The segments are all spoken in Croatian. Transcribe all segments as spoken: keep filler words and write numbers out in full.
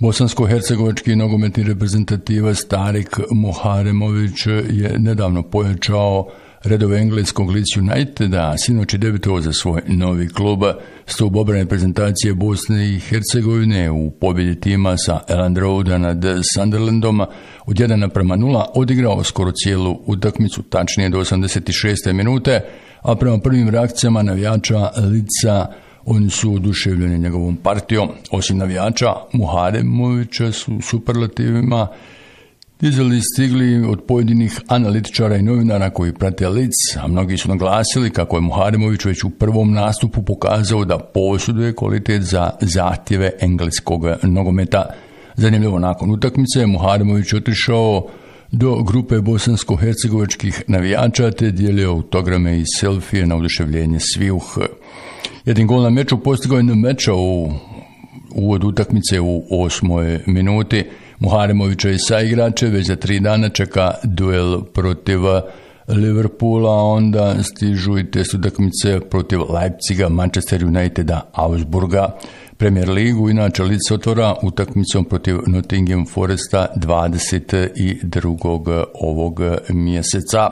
Bosansko-hercegovački nogometni reprezentativac Tarik Muharemović je nedavno pojačao redove engleskog Leeds Uniteda, sinoć je debitovao za svoj novi klub. Stup obrane reprezentacije Bosne i Hercegovine u pobjedi tima sa Elland Roada nad Sunderlandom od jedan naprema nula odigrao skoro cijelu utakmicu, tačnije do osamdeset šeste minute, a prema prvim reakcijama navijača Leedsa oni su oduševljeni njegovom partijom. Osim navijača Muharemovića su superlativima dizeli stigli od pojedinih analitičara i novinara koji prate Leeds, a mnogi su naglasili kako je Muharemović već u prvom nastupu pokazao da posjeduje kvalitet za zahtjeve engleskog nogometa. Zanimljivo, nakon utakmice Muharemović otišao do grupe bosansko-hercegovačkih navijača te dijelio autograme i selfije na oduševljenje svijuh. Jedan gol na meču postigao je meča u uvod utakmice u osmoj minuti. Muharemovića i saigrače već za tri dana čeka duel protiv Liverpoola, onda stižu i test utakmice protiv Leipziga, Manchester Uniteda, Augsburga. Premier ligu inače Leeds otvara utakmicom protiv Nottingham Foresta dvadeset drugog ovog mjeseca.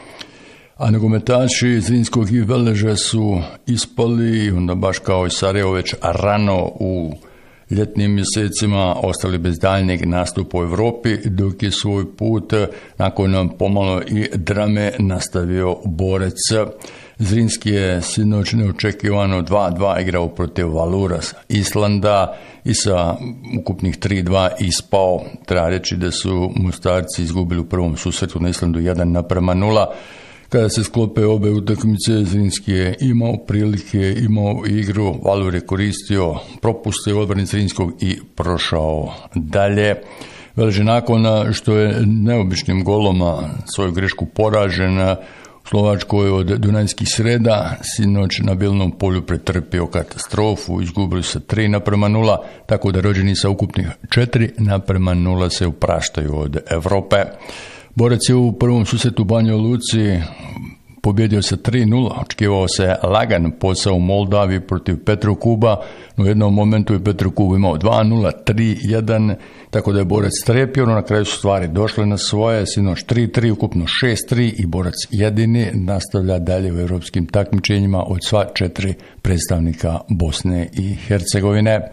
A nogometaši Zrinskog i Veleža su ispali, onda baš kao i Sarajevo već rano u ljetnim mjesecima ostali bez daljnjeg nastupa u Europi, dok je svoj put nakon pomalo i drame nastavio Borec. Zrinski je sinoć neočekivano dva dva igrao protiv Valura Islanda i sa ukupnih tri dva ispao. Treba reći da su Mostarci izgubili u prvom susretu na Islandu jedan naprema nula. Kada se sklope obe utakmice, Zrinski je imao prilike, imao igru, Valur je koristio propuste odbrane Zrinskog i prošao dalje. Velež nakon što je neobičnim golom svoju grešku poražen u Slovačkoj od Dunajskih Sreda, sinoć na Bilnom polju pretrpio katastrofu, izgubili se tri naprema nula, tako da rođeni sa ukupnih četiri naprema nula se upraštaju od Evrope. Borac je u prvom susretu u Banjoj Luci pobjedio sa tri nula, očekivao se lagan posao u Moldavi protiv Petrokuba, no u jednom momentu je Petrokub imao dva nula, tri jedan, tako da je Borac strepio, no na kraju su stvari došle na svoje, sinoć tri tri, ukupno šest tri i Borac jedini nastavlja dalje u europskim takmičenjima od sva četiri predstavnika Bosne i Hercegovine.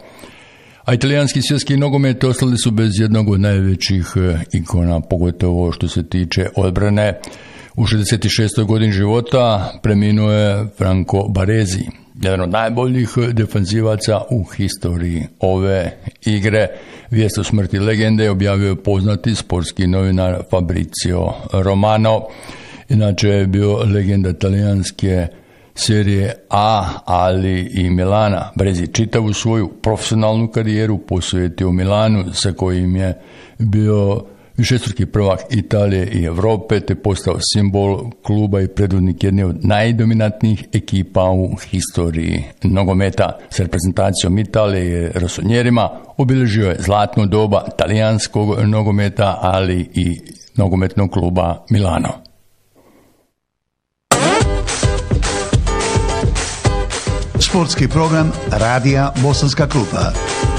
A italijanski svjetski nogomet ostali su bez jednog od najvećih ikona, pogotovo što se tiče odbrane. U šezdeset šestoj godini života preminuo je Franco Baresi, jedan od najboljih defanzivaca u historiji ove igre. Vijest o smrti legende objavio je poznati sportski novinar Fabrizio Romano. Inače je bio legenda talijanske serije A, ali i Milana. Baresi čitavu svoju profesionalnu karijeru posvetio Milanu, sa kojim je bio višestruki prvak Italije i Europe, te postao simbol kluba i predvodnik jedne od najdominantnijih ekipa u historiji nogometa. S reprezentacijom Italije i Rossonjerima obilježio je zlatno doba talijanskog nogometa, ali i nogometnog kluba Milano. Sportski program Radija Bosanska klupa.